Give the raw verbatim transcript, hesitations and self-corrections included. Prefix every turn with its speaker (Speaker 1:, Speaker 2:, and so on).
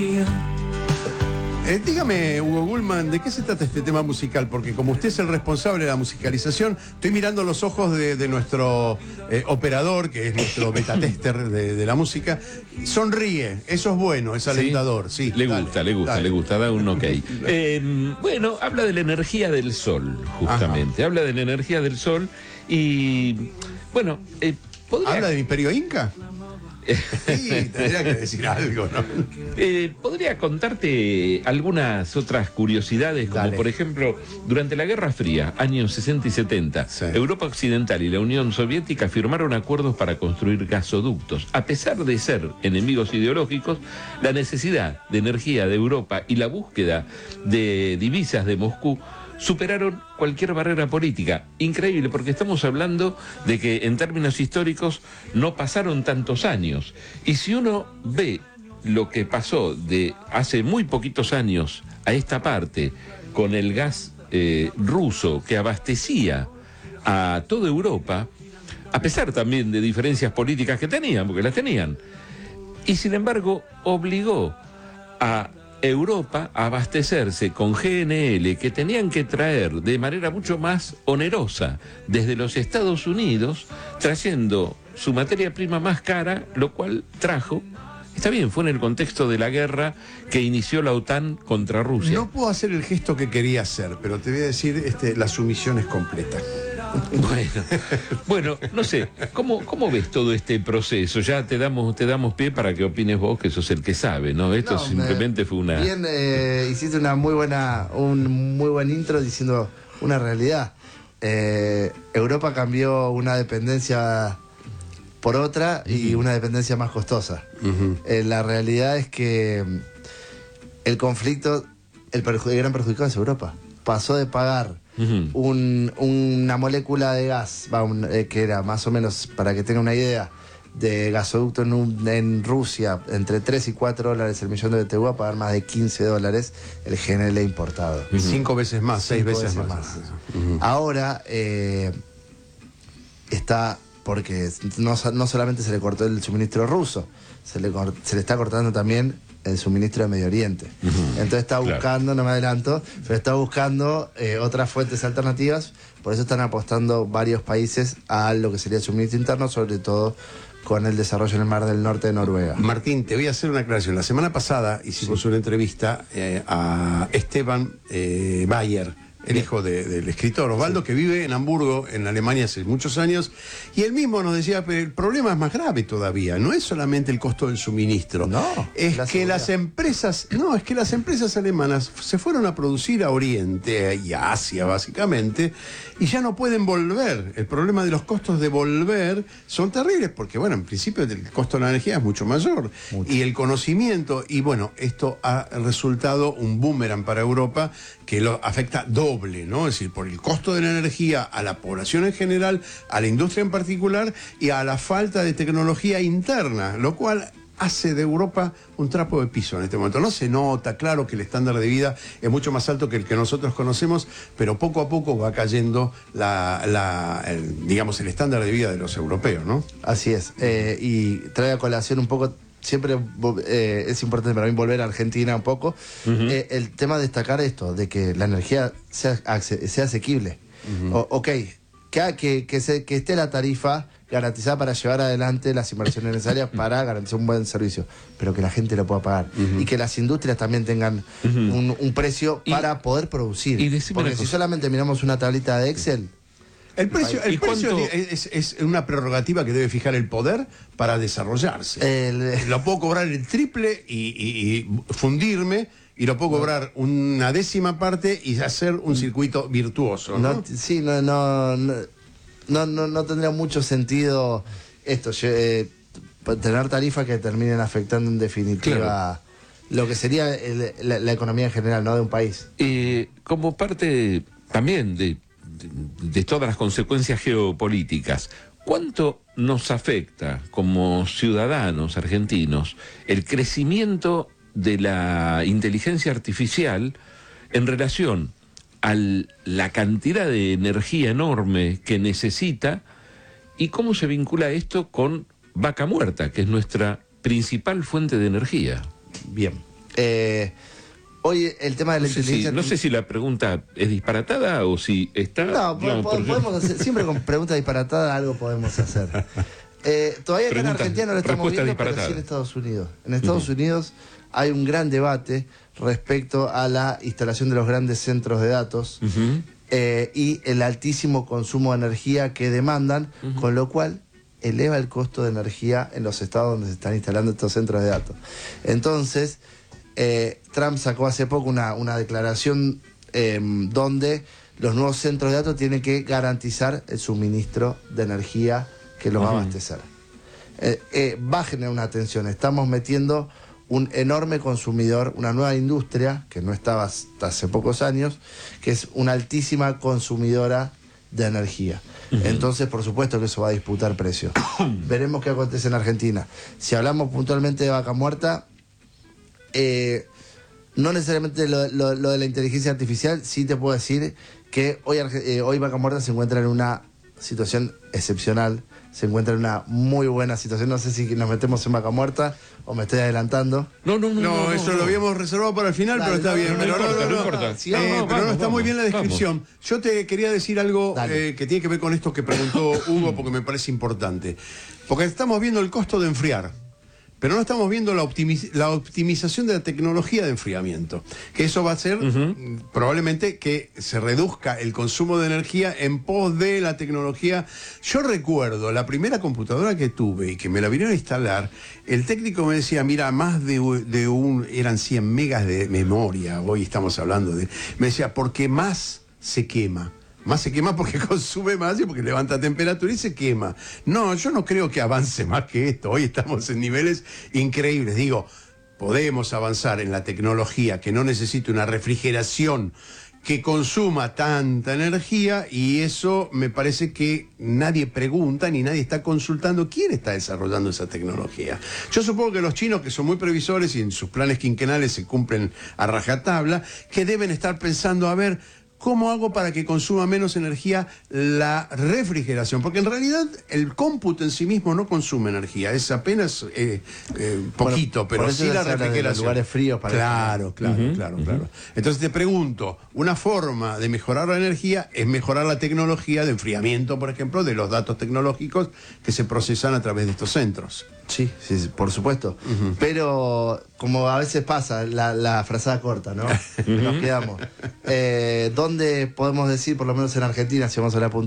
Speaker 1: Eh, dígame, Hugo Gulman, ¿de qué se trata este tema musical? Porque como usted es el responsable de la musicalización, estoy mirando los ojos de, de nuestro eh, operador, que es nuestro beta-tester de, de la música. Sonríe, eso es bueno, es alentador. Sí,
Speaker 2: sí le
Speaker 1: dale,
Speaker 2: gusta, le gusta,
Speaker 1: dale.
Speaker 2: le gusta, da un ok. Eh, bueno, habla de la energía del sol, justamente. Ajá. Habla de la energía del sol y, bueno, eh, podría...
Speaker 1: ¿Habla del Imperio Inca? Sí, tendría que decir algo, ¿no?
Speaker 2: Eh, podría contarte algunas otras curiosidades, como Dale. Por ejemplo, durante la Guerra Fría, años sesenta y setenta, sí. Europa Occidental y la Unión Soviética firmaron acuerdos para construir gasoductos. A pesar de ser enemigos ideológicos, la necesidad de energía de Europa y la búsqueda de divisas de Moscú superaron cualquier barrera política. Increíble, porque estamos hablando de que en términos históricos no pasaron tantos años. Y si uno ve lo que pasó de hace muy poquitos años a esta parte, con el gas eh, ruso que abastecía a toda Europa, a pesar también de diferencias políticas que tenían, porque las tenían, y sin embargo obligó a Europa a abastecerse con G N L, que tenían que traer de manera mucho más onerosa desde los Estados Unidos, trayendo su materia prima más cara, lo cual trajo, está bien, fue en el contexto de la guerra que inició la OTAN contra Rusia.
Speaker 1: No puedo hacer el gesto que quería hacer, pero te voy a decir, este, la sumisión es completa.
Speaker 2: Bueno, bueno, no sé, ¿cómo, ¿cómo ves todo este proceso? Ya te damos, te damos pie para que opines vos, que sos el que sabe, ¿no? Esto no, simplemente
Speaker 3: me,
Speaker 2: fue una...
Speaker 3: Bien, eh, hiciste una muy buena, un muy buen intro diciendo una realidad. Eh, Europa cambió una dependencia por otra y uh-huh. una dependencia más costosa. Uh-huh. Eh, la realidad es que el conflicto, el, perju- el gran perjudicado es Europa. Pasó de pagar uh-huh. un, una molécula de gas, va, un, eh, que era más o menos, para que tenga una idea, de gasoducto en, un, en Rusia, entre tres y cuatro dólares el millón de B T U, a pagar más de quince dólares el G N L importado.
Speaker 1: Uh-huh. Cinco veces más, seis veces, veces más. más.
Speaker 3: Uh-huh. Ahora eh, está, porque no, no solamente se le cortó el suministro ruso, se le, se le está cortando también el suministro de Medio Oriente. Uh-huh. Entonces está buscando, claro. no me adelanto, pero está buscando eh, otras fuentes alternativas. Por eso están apostando varios países a lo que sería el suministro interno, sobre todo con el desarrollo en el Mar del Norte de Noruega.
Speaker 1: Martín, te voy a hacer una aclaración. La semana pasada hicimos sí. una entrevista eh, a Esteban eh, Bayer, el Bien. hijo de, del escritor Osvaldo, sí. que vive en Hamburgo, en Alemania, hace muchos años, y él mismo nos decía, pero el problema es más grave todavía, no es solamente el costo del suministro,
Speaker 3: no,
Speaker 1: es que seguridad. las empresas, no, es que las empresas alemanas se fueron a producir a Oriente y a Asia, básicamente, y ya no pueden volver. El problema de los costos de volver son terribles, porque, bueno, en principio el costo de la energía es mucho mayor, mucho. y el conocimiento, y bueno, esto ha resultado un boomerang para Europa, que lo afecta doble, ¿no? Es decir, por el costo de la energía a la población en general, a la industria en particular y a la falta de tecnología interna, lo cual hace de Europa un trapo de piso en este momento. No se nota, claro que el estándar de vida es mucho más alto que el que nosotros conocemos, pero poco a poco va cayendo la, la el, digamos, el estándar de vida de los europeos, ¿no?
Speaker 3: Así es, eh, y trae a colación un poco. Siempre eh, es importante para mí volver a Argentina un poco. Uh-huh. Eh, el tema de destacar esto, de que la energía sea, sea asequible. Uh-huh. O, ok, que, que, que, se, que esté la tarifa garantizada para llevar adelante las inversiones necesarias para garantizar un buen servicio, pero que la gente lo pueda pagar. Uh-huh. Y que las industrias también tengan uh-huh. un, un precio y, para poder producir. Y Porque si solamente miramos una tablita de Excel...
Speaker 1: El precio, el precio es, es una prerrogativa que debe fijar el poder para desarrollarse. El... Lo puedo cobrar el triple y, y, y fundirme, y lo puedo cobrar una décima parte y hacer un circuito virtuoso, ¿no?
Speaker 3: no sí, no, no, no, no, no, no tendría mucho sentido esto, eh, tener tarifas que terminen afectando en definitiva... Claro. Lo que sería el, la, la economía en general, ¿no? De un país.
Speaker 2: Eh, como parte también de... de todas las consecuencias geopolíticas, ¿cuánto nos afecta como ciudadanos argentinos el crecimiento de la inteligencia artificial en relación a la cantidad de energía enorme que necesita y cómo se vincula esto con Vaca Muerta, que es nuestra principal fuente de energía?
Speaker 3: Bien, Eh, hoy el tema de la
Speaker 2: no sé
Speaker 3: inteligencia...
Speaker 2: Si, no sé si la pregunta es disparatada o si está...
Speaker 3: No,
Speaker 2: digamos,
Speaker 3: po- po- podemos hacer, siempre con preguntas disparatadas algo podemos hacer. Eh, todavía acá
Speaker 2: Preguntas,
Speaker 3: en Argentina no lo estamos
Speaker 2: respuestas
Speaker 3: viendo, pero
Speaker 2: disparatadas.
Speaker 3: sí en Estados Unidos. En Estados uh-huh. Unidos hay un gran debate respecto a la instalación de los grandes centros de datos uh-huh. eh, y el altísimo consumo de energía que demandan, uh-huh. con lo cual eleva el costo de energía en los estados donde se están instalando estos centros de datos. Entonces, eh, Trump sacó hace poco una, una declaración eh, donde los nuevos centros de datos tienen que garantizar el suministro de energía que los va a abastecer. Eh, eh, va a generar una tensión. Estamos metiendo un enorme consumidor, una nueva industria, que no estaba hasta hace pocos años, que es una altísima consumidora de energía. Uh-huh. Entonces, por supuesto que eso va a disputar precios. Veremos qué acontece en Argentina. Si hablamos puntualmente de Vaca Muerta, eh, no necesariamente lo, lo, lo de la inteligencia artificial, sí te puedo decir que hoy, eh, hoy Vaca Muerta se encuentra en una situación excepcional, se encuentra en una muy buena situación. No sé si nos metemos en Vaca Muerta o me estoy adelantando.
Speaker 1: No, no, no. No, no eso no, lo habíamos reservado para el final, dale, pero está no, bien.
Speaker 2: No,
Speaker 1: pero
Speaker 2: no,
Speaker 1: no,
Speaker 2: importa,
Speaker 1: no,
Speaker 2: no, no importa.
Speaker 1: Sí, eh, no, pero vamos, no está vamos, muy bien la descripción. Vamos. Yo te quería decir algo eh, que tiene que ver con esto que preguntó Hugo, porque me parece importante. Porque estamos viendo el costo de enfriar, pero no estamos viendo la, optimiz la optimización de la tecnología de enfriamiento. Que eso va a hacer uh-huh. probablemente que se reduzca el consumo de energía en pos de la tecnología. Yo recuerdo la primera computadora que tuve y que me la vinieron a instalar, el técnico me decía, mira, más de, de un, eran cien megas de memoria, hoy estamos hablando de... Me decía, porque más se quema. Más se quema porque consume más y porque levanta temperatura y se quema. No, yo no creo que avance más que esto. Hoy estamos en niveles increíbles. Digo, podemos avanzar en la tecnología que no necesite una refrigeración que consuma tanta energía, y eso me parece que nadie pregunta ni nadie está consultando quién está desarrollando esa tecnología. Yo supongo que los chinos, que son muy previsores y en sus planes quinquenales se cumplen a rajatabla, que deben estar pensando, a ver, ¿cómo hago para que consuma menos energía la refrigeración? Porque en realidad el cómputo en sí mismo no consume energía, es apenas eh, eh, poquito, bueno, pero sí la refrigeración.
Speaker 3: Lugares fríos para
Speaker 1: claro, claro, uh-huh, claro, uh-huh. claro. Entonces te pregunto, una forma de mejorar la energía es mejorar la tecnología de enfriamiento, por ejemplo, de los datos tecnológicos que se procesan a través de estos centros.
Speaker 3: Sí, sí, por supuesto. Uh-huh. Pero como a veces pasa, la, la frazada corta, ¿no? Nos quedamos. Eh, ¿Dónde podemos decir, por lo menos en Argentina, si vamos a hablar